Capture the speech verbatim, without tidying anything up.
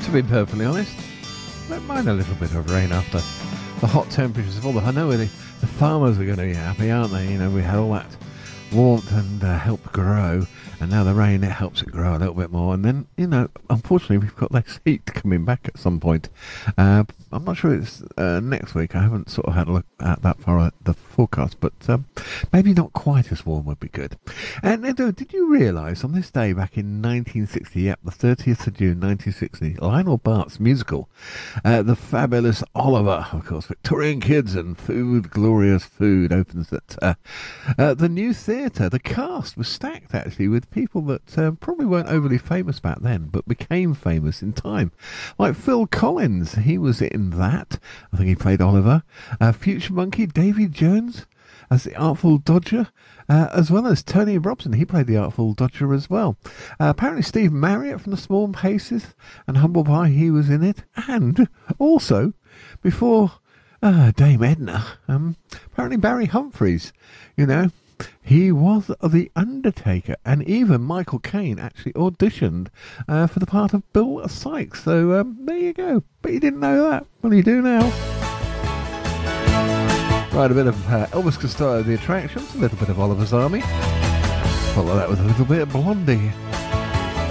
To be perfectly honest, I don't mind a little bit of rain after the hot temperatures of all the... I know the, the farmers are going to be happy, aren't they? You know, we had all that warmth and uh, helped grow, and now the rain, it helps it grow a little bit more. And then, you know, unfortunately, we've got less heat coming back at some point. Uh, I'm not sure it's uh, next week. I haven't sort of had a look at that far at the forecast, but um, maybe not quite as warm would be good. And uh, did you realise on this day back in nineteen sixty, yep, the thirtieth of June nineteen sixty, Lionel Bart's musical, uh, The Fabulous Oliver, of course, Victorian Kids and Food, Glorious Food, opens at uh, uh, the New Theatre. The cast was stacked, actually, with people that uh, probably weren't overly famous back then, but became famous in time. Like Phil Collins, he was in that. I think he played Oliver. Uh, Future Monkey, Davy Jones as the Artful Dodger, uh, as well as Tony Robson. He played the Artful Dodger as well. Uh, apparently Steve Marriott from the Small Paces and Humble Pie, he was in it. And also, before uh, Dame Edna, um, apparently Barry Humphries, you know, he was the Undertaker, and even Michael Caine actually auditioned uh, for the part of Bill Sikes. So um, there you go. But you didn't know that. Well, you do now. Right, a bit of uh, Elvis Costello, The Attractions, a little bit of Oliver's Army. Follow that with a little bit of Blondie.